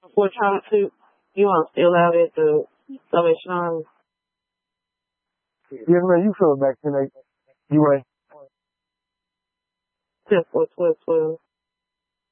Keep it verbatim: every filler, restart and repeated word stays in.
What time to you want still out at the Salvation? Yes, man, you feel back tonight. You right. Ten four twelve twelve.